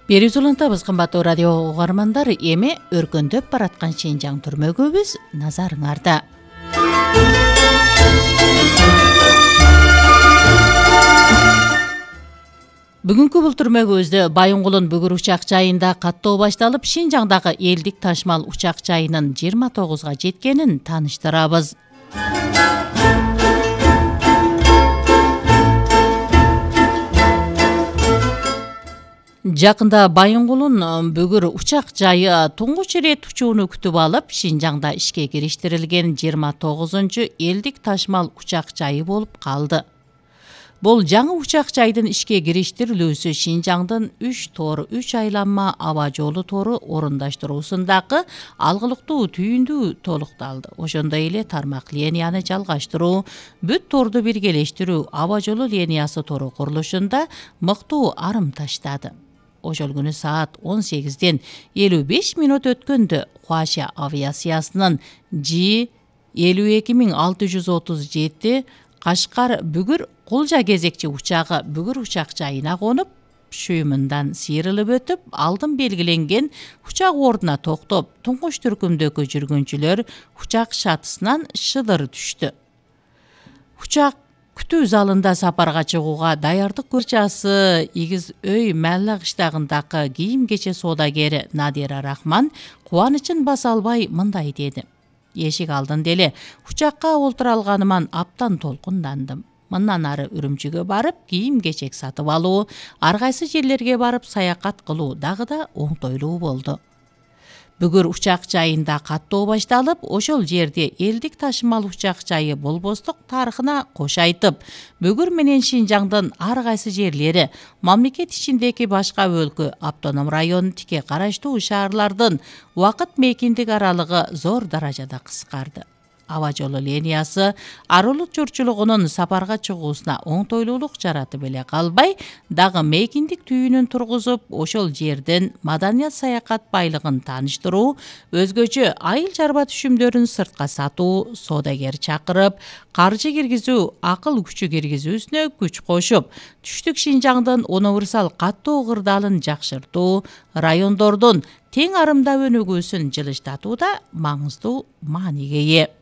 Берүүз улантабыз кымбаттуу радио угармандар, эми өркөндөп бараткан Шинжаң түрмөгөбүз назарыңарда. Бүгүнкү бул түрмөгөбүздө Байынгулун Бүгүр учак жайында каттоо башталып, Шинжаңдагы элдик ташмал учак жайынын 29га жеткенин тааныштырабыз. Жакында Байынгулун Бүгүр учак жайы туңгуч ирет учууну күтүп алып, Шинжаңда ишке кириштирилген 29-njy элдик ташмал учак жайы болуп калды. Бул жаңы учак жайдын ишке кириштирилүүсү Шинжаңдын 3 айланма аба жолу тору орундаштыруусундагы алгылыктуу түйүндү толукталды. Ошондой эле тармак линияны жалгаштыруу, бүт торду биргелештирүү аба жолу линиясы тору курулушунда мыктуу арым таштады. Ошол күнү саат 18-ден 55 мүнөт өткөндө Хуашя авиациясынын Ж-52637 Кашкар Бүгүр Кулжа кезекчи учагы Бүгүр учак жайына конуп, шүймүндан сыйрылып өтүп, алдын белгиленген учак ордуна токтоп, туңгуч түркүмдөгү жүргүнчүлөр учак шатысынан шыдыр түштү. Учак күтүү залында сапарга чыгууга даярдык көрчасы Игиз өй Мәлла кыштагындагы кийим кече соодагери Надира Рахман кубанычын баса албай мындай деди: "Эшик алдында эле учакка олтура алганыман аптан толкундандым. Мындан ары Үрүмчүгө барып, кийим кечек сатып алуу, ар кайсы жерлерге барып саякат кылуу дагы да оңтойлуу болду." Бүгүр учак жайында каттоо башталып, ошол жерде элдик ташмал учак жайы болбостук тарыхына кош айтып, Бүгүр менен Шинжаңдын ар кайсы жерлери, мамлекет ичиндеги башка өлкө, автоном район тике караштуу шаарлардын убакыт мейкиндик аралыгы зор даражада кыскарды. Аба жолу линиясы арулук журтчулугунун сапарга чыгуусуна оңтойлуулук жаратып эле калбай, дагы мейкиндик түйүнүн тургузуп, ошол жерден маданият саякат байлыгын тааныштыруу, өзгөчө айыл чарба түшүмдөрүн сыртка сатуу, соодагер чакырып, каржы киргизүү, акыл күчү киргизүүсүнө күч кошуп, түштүк Шинжаңдын универсал каттоо кырдаалын жакшыртуу, райондордун тең арымда өнүгүүсүн жылыштатууда маңыздуу мааниге ээ.